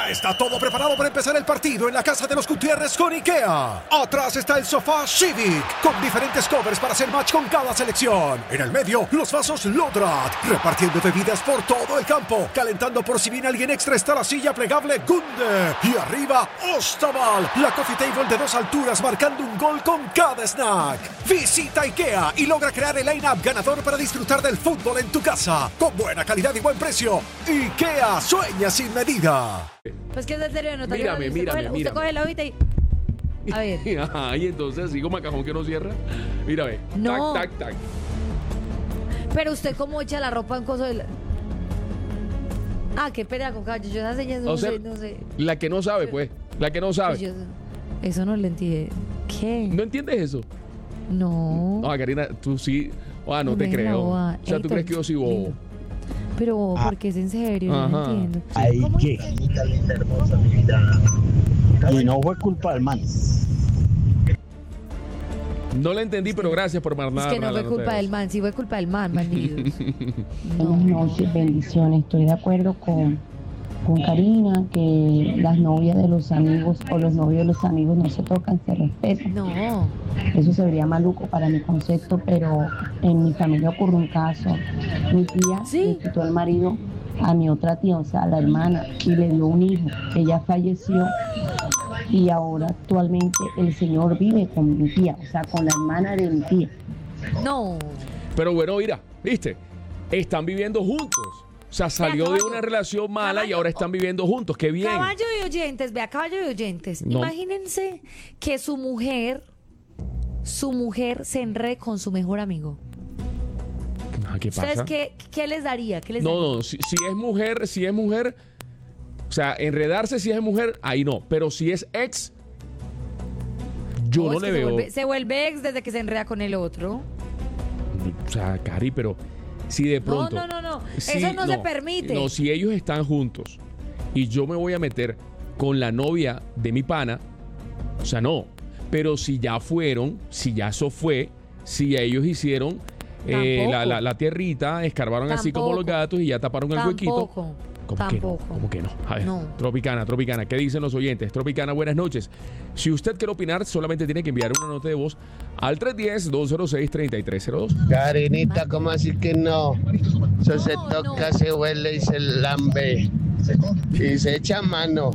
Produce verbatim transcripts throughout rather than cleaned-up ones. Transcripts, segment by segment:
Ya está todo preparado para empezar el partido en la casa de los Gutiérrez con IKEA. Atrás está el sofá Civic, con diferentes covers para hacer match con cada selección. En el medio, los vasos Lodrat, repartiendo bebidas por todo el campo. Calentando por si viene alguien extra está la silla plegable Gunde. Y arriba, Ostaval, la coffee table de dos alturas marcando un gol con cada snack. Visita IKEA y logra crear el line-up ganador para disfrutar del fútbol en tu casa. Con buena calidad y buen precio. IKEA, sueña sin medida. Pues que es el serio de notario. Mírame, usted mírame, coge, mírame. Usted coge la hojita y... A ver. Ajá, y entonces sigo macajón que no cierra. Mírame. No. Tac, tac, tac. Pero usted cómo echa la ropa en coso de la... Ah, qué pena con caballo. Yo esas señas no O sea, sé, no sé. La que no sabe, pues. La que no sabe. Yo- eso no lo entiende. ¿Qué? ¿No entiendes eso? No. No, Karina, tú sí. Ah, no te Venga, creo. boba. O sea, Ey, ¿tú crees que yo soy bobo? lindo. Pero, porque es en serio, no Ajá. lo entiendo. Ahí ¿Cómo que. es? Y no fue culpa del man. No la entendí, pero gracias por mandar. Es que no fue culpa del man, sí fue culpa del man, bandidos. Buenas noches, bendiciones. Estoy de acuerdo con, con Karina que las novias de los amigos o los novios de los amigos no se tocan, se respetan. No. Eso se vería maluco para mi concepto, pero en mi familia ocurrió un caso. Mi tía ¿Sí? le quitó el marido a mi otra tía, o sea, a la hermana, y le dio un hijo. Ella falleció y ahora actualmente el señor vive con mi tía, o sea, con la hermana de mi tía. No. Pero bueno, mira, ¿viste? Están viviendo juntos. O sea, salió de caballo. una relación mala y Caballo. ahora están viviendo juntos. ¡Qué bien! Caballo de oyentes, vea, caballo de oyentes. No. Imagínense que su mujer, su mujer se enrede con su mejor amigo. Ah, ¿qué ¿Ustedes pasa? qué, qué les daría? ¿Qué les daría? No, no, si, si es mujer, si es mujer, o sea, enredarse si es mujer, ahí no. Pero si es ex, yo No, no es le que se veo. vuelve, se vuelve ex desde que se enreda con el otro. O sea, Cari, pero si de No, pronto. no, no, no. si- Eso no se permite. No, si ellos están juntos y yo me voy a meter con la novia de mi pana, o sea, no. Pero si ya fueron, si ya eso fue, si ellos hicieron eh, Tampoco. la, la, la tierrita, escarbaron así como los Tampoco. gatos y ya taparon el huequito. Tampoco. ¿Cómo que no? Tampoco. ¿Cómo que no? A ver, No. Tropicana, Tropicana, ¿qué dicen los oyentes? Tropicana, buenas noches. Si usted quiere opinar, solamente tiene que enviar una nota de voz al tres uno cero, dos cero seis, tres tres cero dos. Karinita, ¿cómo así que no? Eso se No, toca, no. se huele y se lambe. Y se echa mano.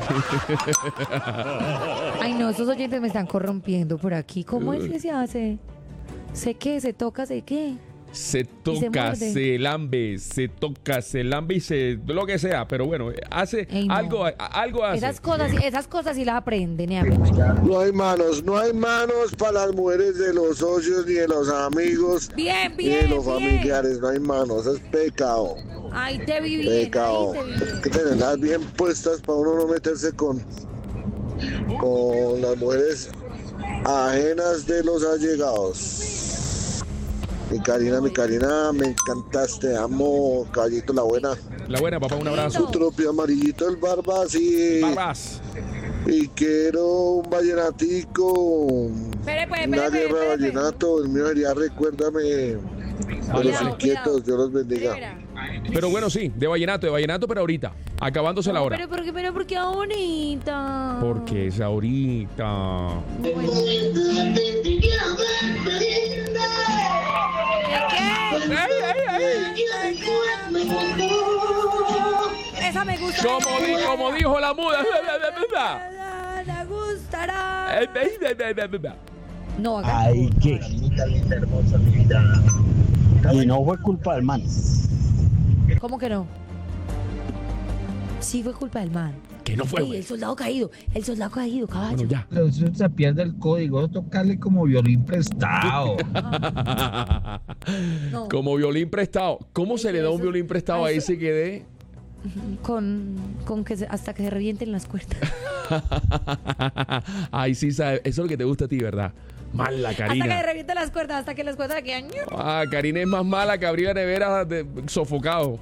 Ay, no, esos oyentes me están corrompiendo por aquí. ¿Cómo es que se hace? ¿Se qué? ¿Se toca? ¿Se qué? Se se toca, muerde. se, lambe, se toca, se lambe y se... lo que sea, pero bueno, hace Ey, no. algo, a- algo hace. Esas cosas, esas cosas sí las aprenden, ¿eh? Ave María. No hay manos, no hay manos para las mujeres de los socios, ni de los amigos, Bien, ni de bien, los bien. familiares. No hay manos, es pecado. Ay, te vi bien, ahí Pecado. te vi Hay bien. que tenerlas bien puestas para uno no meterse con, con las mujeres ajenas de los allegados. Mi Karina, mi Karina, me encantaste, amo, caballito la buena. La buena, papá, un abrazo. Su tropio amarillito, el barba, sí. Barbas. Y quiero un vallenatico. Espere, pues, Una espere, guerra de espere, espere. vallenato, el mío sería recuérdame de Vale, los vale. inquietos, Dios los bendiga. Espera. Pero bueno, sí, de vallenato, de vallenato, pero ahorita, acabándose la No, hora. Pero porque, pero porque ahorita. Porque es ahorita. Bueno. Esa me gusta. Como, di- como dijo la muda. Me gustará. No, haga. Ahí que. Y no fue culpa del man. ¿Cómo que no? Sí fue culpa del man. Que no fue, Ey, güey. el soldado caído, el soldado caído, caballo. Bueno, ya. Eso se pierde el código, tocarle como violín prestado. No, Como violín prestado. ¿Cómo se le da un Eso- violín prestado a eso- ese que dé? con, con que se- hasta que se revienten las cuerdas. Ay, sí, sabe. Eso es lo que te gusta a ti, ¿verdad? Mala, Hasta que se Karina. revienten las cuerdas, hasta que las cuerdas quedan. Ah, Karina es más mala que abrir la nevera de, sofocado.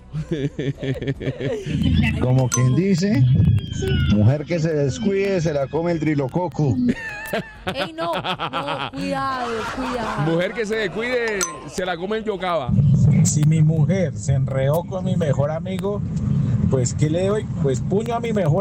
Como quien dice, mujer que se descuide se la come el trilococo. Ey, no, no, cuidado, cuidado. Mujer que se descuide, se la come el yocaba. Si mi mujer se enredó con mi mejor amigo, pues ¿qué le doy? Pues puño a mi mejor